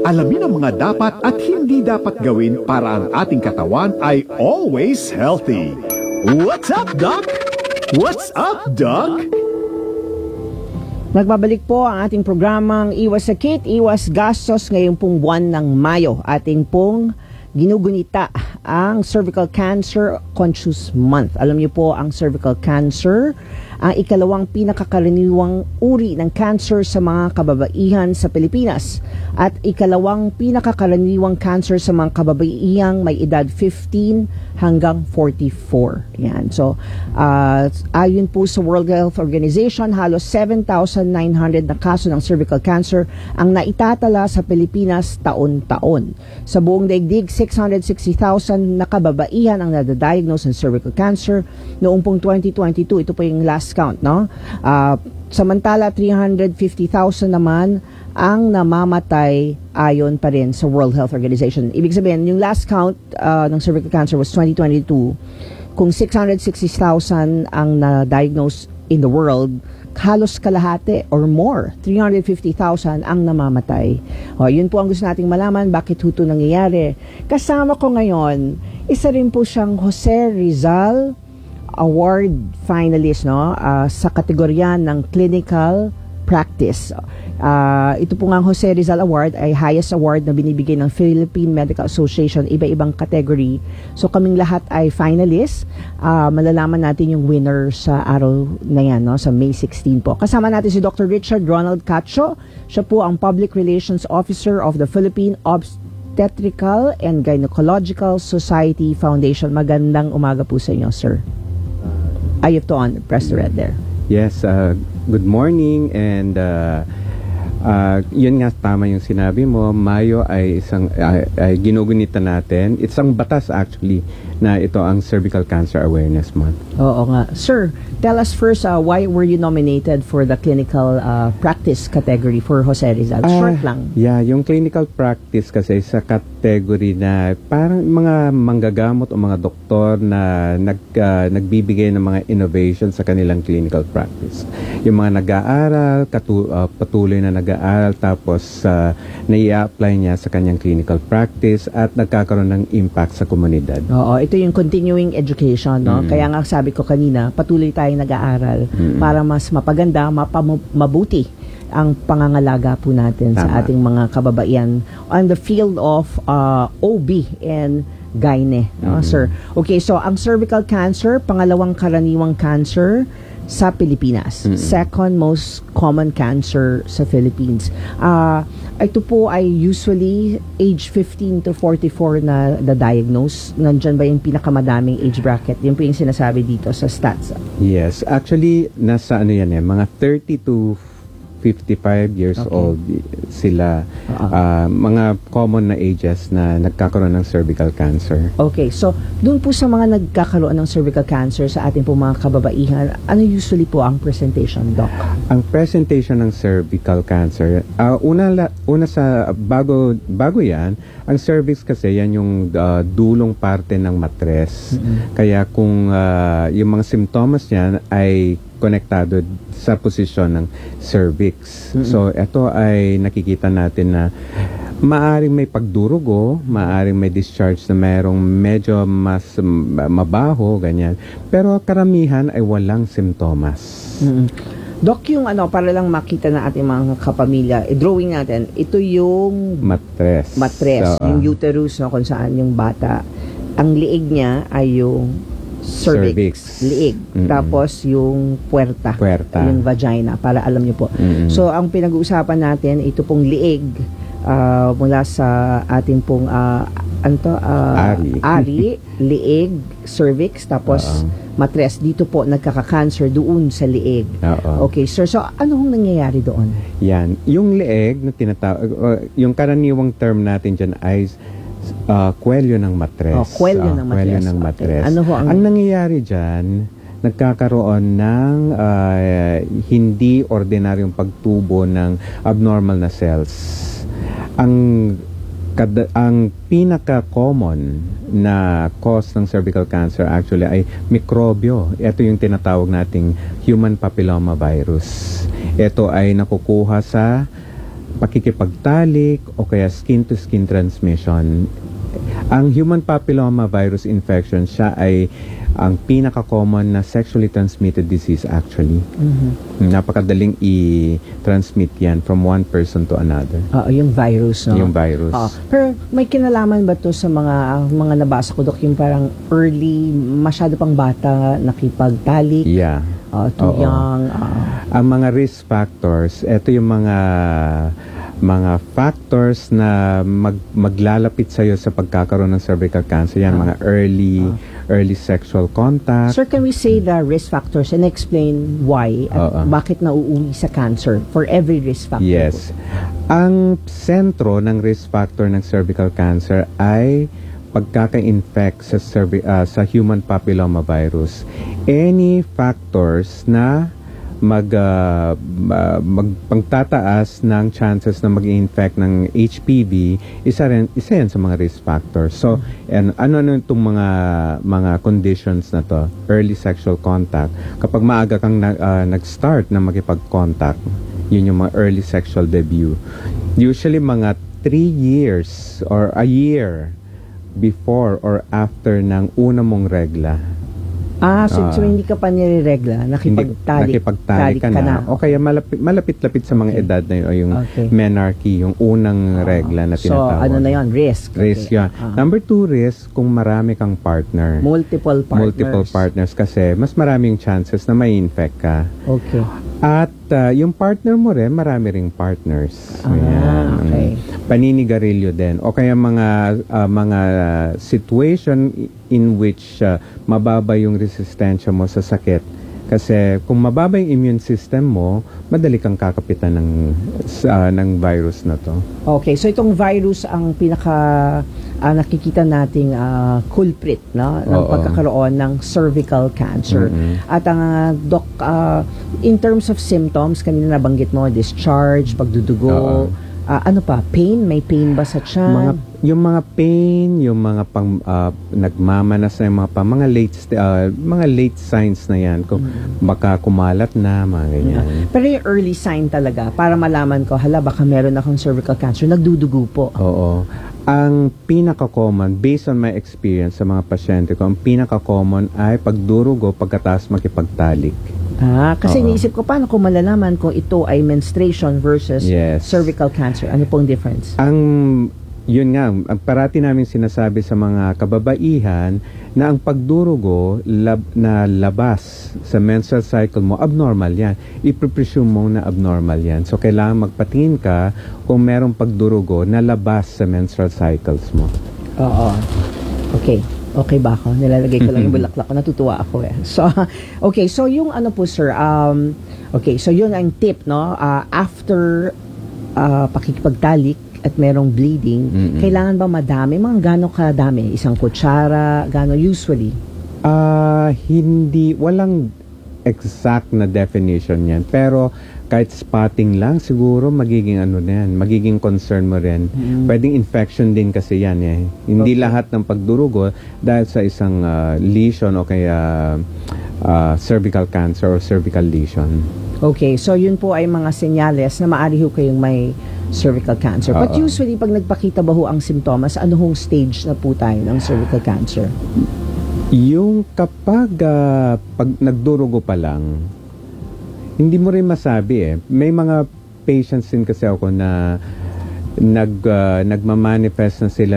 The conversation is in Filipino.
Alamin ang mga dapat at hindi dapat gawin para ang ating katawan ay always healthy. What's up, Doc? What's up, Doc? Nagbabalik po ang ating programang Iwas Sakit, Iwas Gastos ngayong pong buwan ng Mayo. Ating pong ginugunita ang Cervical Cancer Conscious Month. Alam niyo po, ang cervical cancer, ang ikalawang pinakakaraniwang uri ng cancer sa mga kababaihan sa Pilipinas at ikalawang pinakakaraniwang cancer sa mga kababaihang may edad 15 hanggang 44. Yan. So, ayon po sa World Health Organization, halos 7,900 na kaso ng cervical cancer ang naitatala sa Pilipinas taon-taon. Sa buong daigdig, 660,000 na kababaihan ang nadadiagnose ng cervical cancer noong pong 2022. Ito po yung last count, no? Samantala, 350,000 naman ang namamatay ayon pa rin sa World Health Organization. Ibig sabihin, yung last count ng cervical cancer was 2022. Kung 660,000 ang na-diagnose in the world, halos kalahati or more, 350,000 ang namamatay. Yun po ang gusto nating malaman, bakit ito nangyayari. Kasama ko ngayon, isa rin po siyang Jose Rizal Award finalist, no, sa kategorya ng clinical practice. Ito po nga Jose Rizal Award ay highest award na binibigay ng Philippine Medical Association, iba-ibang category. So kaming lahat ay finalist. Malalaman natin yung winner sa araw na yan, no, sa May 16 po. Kasama natin si Dr. Richard Ronald Cacho. Siya po ang Public Relations Officer of the Philippine Obstetrical and Gynecological Society Foundation. Magandang umaga po sa inyo, sir. I have to press the red there. Yes, good morning, and yun nga, tama yung sinabi mo. Mayo ay ay ginugunita natin. It's ang batas actually na ito ang Cervical Cancer Awareness Month. Oo nga. Sir, tell us first, why were you nominated for the clinical practice category for Jose Rizal? Short lang. Yeah, yung clinical practice kasi sa category na parang mga manggagamot o mga doktor na nagbibigay ng mga innovation sa kanilang clinical practice. Yung mga nag-aaral, patuloy na nag-aaral, tapos nai-apply niya sa kanyang clinical practice at nagkakaroon ng impact sa komunidad. Oo, ito yung continuing education, no? Kaya nga sabi ko kanina, patuloy tayong nag-aaral para mas mapaganda, mabuti ang pangangalaga po natin sa ating mga kababaihan on the field of OB and gyne, no, sir? Okay, so ang cervical cancer, pangalawang karaniwang cancer sa Pilipinas. Second most common cancer sa Philippines. Ito po ay usually age 15 to 44 na diagnose. Nandyan ba yung pinakamadaming age bracket? Yun po yung sinasabi dito sa stats. Yes, actually nasa mga 30 to 55 years old sila. Mga common na ages na nagkakaroon ng cervical cancer. Okay, so doon po sa mga nagkakaroon ng cervical cancer sa ating po mga kababaihan, ano usually po ang presentation, Doc? Ang presentation ng cervical cancer, una sa bago yan, ang cervix kasi yan yung dulong parte ng matres. Kaya kung yung mga simptomas niyan ay konektado sa posisyon ng cervix. So, ito ay nakikita natin na maaring may pagdurugo, maaring may discharge na mayroong medyo mas mabaho, ganyan. Pero karamihan ay walang simptomas. Doc, yung para lang makita na ating mga kapamilya, drawing natin, ito yung matres. So, yung uterus, no, kung saan yung bata. Ang liig niya ay yung cervix. Liig. Tapos yung puerta. Yung vagina, para alam niyo po. So, ang pinag-uusapan natin, ito pong liig mula sa ating pong ari, liig, cervix, tapos matres. Dito po nagkaka-cancer doon sa liig. Okay, sir. So, ano hong nangyayari doon? Yan. Yung liig na tinatawag, yung karaniwang term natin dyan ay kwelyo ng matres. Kwelyo ng matres. Okay. Ano ho ang nangyayari dyan, nagkakaroon ng hindi ordinaryong pagtubo ng abnormal na cells. Ang pinaka-common na cause ng cervical cancer actually ay mikrobyo. Ito yung tinatawag nating human papilloma virus. Ito ay nakukuha sa pakikipagtalik o kaya skin-to-skin transmission. Ang human papilloma virus infection, siya ay ang pinaka-common na sexually transmitted disease actually. Napakadaling i-transmit yan from one person to another. Yung virus, no? Yung virus. Pero may kinalaman ba to sa mga nabasa ko, Dok, yung parang early, masyado pang bata, nakipagtalik? Yeah. Too young? Ang mga risk factors, ito yung mga factors na maglalapit sa'yo sa pagkakaroon ng cervical cancer. Yan, mga early sexual contact. Sir, can we say the risk factors and explain why at bakit nauuwi sa cancer for every risk factor? Yes. Ang sentro ng risk factor ng cervical cancer ay pagkaka-infect sa human papilloma virus. Any factors na magpangtataas ng chances na mag-infect ng HPV, isa yan sa mga risk factors. So, ano itong mga conditions na to? Early sexual contact. Kapag maaga kang nag-start na makipag-contact, yun yung mga early sexual debut. Usually, mga 3 years or a year before or after ng una mong regla. So hindi ka pa nireregla, nakipagtalik ka na. O kaya malapit-lapit sa mga edad na yun, yung menarche, yung unang regla na tinatawag. So, ano na yun? Risk. Risk yan. Number 2 risk, kung marami kang partner. Multiple partners kasi mas maraming chances na may infect ka. Okay. At yung partner mo rin, marami ring partners. Okay. Paninigarilyo din. O kaya mga situation in which mababa yung resistensya mo sa sakit. Kasi kung mababa yung immune system mo, madali kang kakapitan ng virus na to. Okay, so itong virus ang pinaka nakikita nating culprit, no, ng pagkakaroon ng cervical cancer. At ang Doc, in terms of symptoms, kanina nabanggit mo, discharge, pagdudugo, ano pa, pain? May pain ba sa tiyan? Yung mga pain, yung mga nagmamanas na mga late signs na yan, kung baka kumalat na, mga ganyan. Pero yung early sign talaga, para malaman ko, baka meron akong cervical cancer, nagdudugo po. Oo. Ang pinaka-common, based on my experience sa mga pasyente ko, ang pinaka-common ay pagdurugo pagkatapos makipagtalik. Kasi iniisip ko, paano ko malalaman kung ito ay menstruation versus cervical cancer? Ano pong difference? Yun nga, ang parati namin sinasabi sa mga kababaihan na ang pagdurugo na labas sa menstrual cycle mo, abnormal yan. I-presume mo na abnormal yan. So, kailangan magpatingin ka kung merong pagdurugo na labas sa menstrual cycles mo. Okay. Okay ba ako? Nilalagay ko lang yung bulaklak ko. Natutuwa ako eh. So, okay. So, yung ano po, sir, okay. So, yun ang tip, no? After pakikipagtalik at merong bleeding, kailangan ba madami? Mga gano'ng kadami? Isang kutsara? Gano'n usually? Walang exact na definition yan. Pero, kahit spotting lang, siguro magiging magiging concern mo rin. Pwedeng infection din kasi yan eh. Hindi lahat ng pagdurugo dahil sa isang lesion o kaya cervical cancer or cervical lesion. Okay, so yun po ay mga senyales na maaari ho kayong may cervical cancer. But usually, pag nagpakita ba ho ang simptomas, ano hong stage na po tayo ng cervical cancer? Yung kapag pag nagdurugo pa lang, hindi mo rin masabi eh. May mga patients din kasi ako na nagmamanifest na sila